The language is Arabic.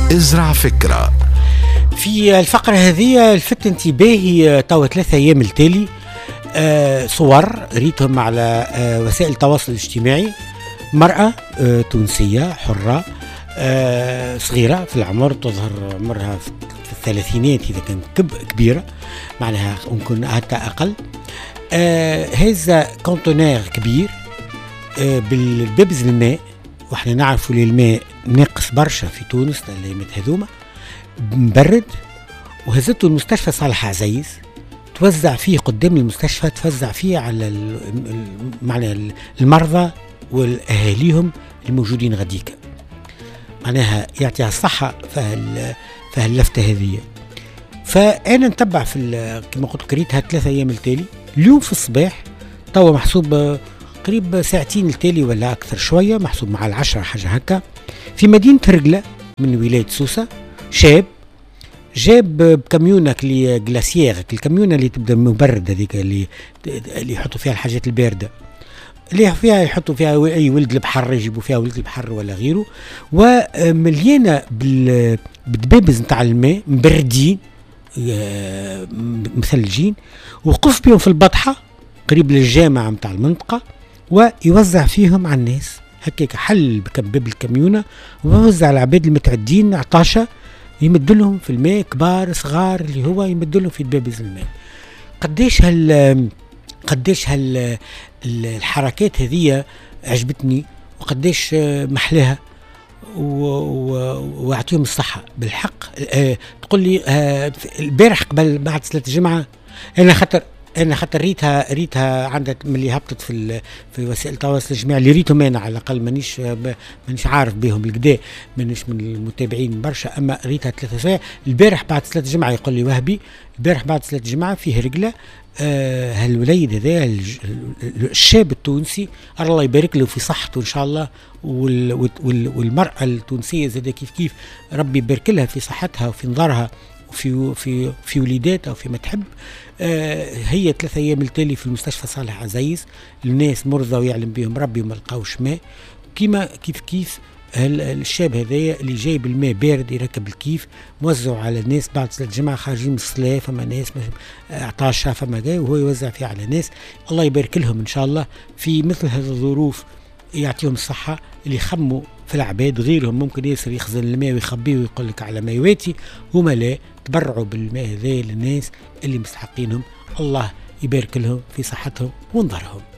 ازرع فكرة. في الفقرة هذه لفت انتباهي توا 3 أيام التالي صور ريتهم على وسائل التواصل الاجتماعي. مرأة تونسية حرة صغيرة في العمر، تظهر عمرها في الثلاثينات إذا كان كبيرة، معناها ممكن حتى أقل. هذا كونتونير كبير بالببز الماء، واحنا نعرفوا الماء ناقص برشا في تونس الايامات هذوما، مبرد، وهزته المستشفى صالح عزيز، توزع فيه قدام المستشفى، توزع فيه على معناها المرضى والاهاليهم الموجودين غديكا، معناها يعطيها الصحة فهاللفتة هذه. فأنا نتبع في كما قلت قريتها 3 أيام التالي. اليوم في الصباح توا محسوب قريب ساعتين التالي ولا أكثر شوية، محسوب مع 10 حاجة هكا، في مدينة رجلة من ولاية سوسة، شاب جاب بكاميونة كلي جلاسيير، الكاميونة اللي تبدأ مبرد هذيك اللي يحطوا فيها الحاجات الباردة، اللي فيها يحطوا فيها أي ولد البحر، يجيبوا فيها ولد البحر ولا غيره، ومليانة بالدبابز نتاع الماء مبردين مثلجين، وقف بهم في البطحة قريب للجامعة متاع المنطقة، ويوزع فيهم على الناس هكاك، حل باب الكاميونة ووزع على العباد المتعدين عطاشة، يمدلهم في الماء، كبار صغار، اللي هو يمدلهم في دبابز الماء. قديش الحركات هذه عجبتني، وقديش محلاها، واعطيهم الصحة بالحق. تقول لي البارح بعد صلاة الجمعة، انا خاطر ريتها عندها ملي هبطت في وسائل التواصل الاجتماعي، اللي ريتهم انا على الاقل، مانيش عارف بهم بالكدا، مانيش من المتابعين برشا، اما ريتها 3 ساعات البارح بعد صلاة الجمعة. يقول لي وهبي البارح بعد صلاة الجمعة فيه رجلة، هالوليد هذا الشاب التونسي الله يبارك له في صحته ان شاء الله، والمرأة التونسية زاد كيف ربي يبارك لها في صحتها وفي نظرها في وليداتها وفي ما تحب. هي 3 أيام التالي في المستشفى صالح عزيز، الناس مرضى ويعلم بهم ربي وما لقاوش ماء، كيف الشاب هذايا اللي جايب الماء بارد يركب الكيف، موزعه على الناس بعد صلاة الجمعة، خارجين من الصلاة، فما ناس عطاشة، فما جاي وهو يوزع فيه على الناس. الله يبارك لهم ان شاء الله في مثل هذه الظروف، يعطيهم الصحة. اللي يخموا في العباد غيرهم ممكن ياسر يخزن الماء ويخبيه ويقول لك على مايواتي، هما لا، تبرعوا بالماء هذا للناس اللي مستحقينهم، الله يبارك لهم في صحتهم ونظرهم.